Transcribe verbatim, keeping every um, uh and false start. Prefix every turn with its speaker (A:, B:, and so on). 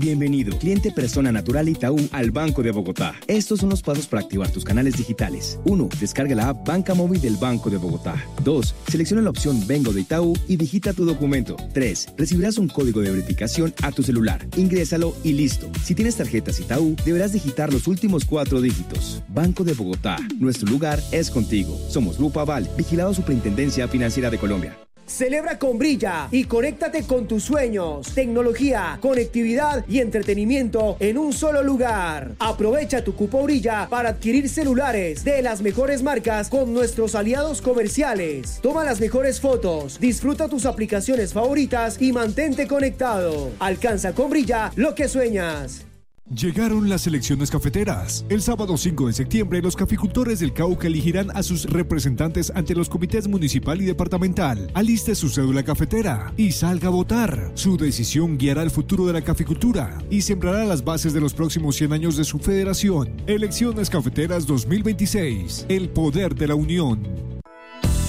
A: Bienvenido, cliente persona natural Itaú al Banco de Bogotá. Estos son los pasos para activar tus canales digitales. uno. Descarga la app Banca Móvil del Banco de Bogotá. dos. Selecciona la opción Vengo de Itaú y digita tu documento. tres. Recibirás un código de verificación a tu celular. Ingrésalo y listo. Si tienes tarjetas Itaú, deberás digitar los últimos cuatro dígitos. Banco de Bogotá. Nuestro lugar es contigo. Somos Grupo Aval, vigilado Superintendencia Financiera de Colombia.
B: Celebra con Brilla y conéctate con tus sueños, tecnología, conectividad y entretenimiento en un solo lugar. Aprovecha tu cupo Brilla para adquirir celulares de las mejores marcas con nuestros aliados comerciales. Toma las mejores fotos, disfruta tus aplicaciones favoritas y mantente conectado. Alcanza con Brilla lo que sueñas.
C: Llegaron las elecciones cafeteras. El sábado cinco de septiembre, los caficultores del Cauca elegirán a sus representantes ante los comités municipal y departamental. Aliste su cédula cafetera y salga a votar. Su decisión guiará el futuro de la caficultura y sembrará las bases de los próximos cien años de su federación. Elecciones Cafeteras dos mil veintiséis. El poder de la unión.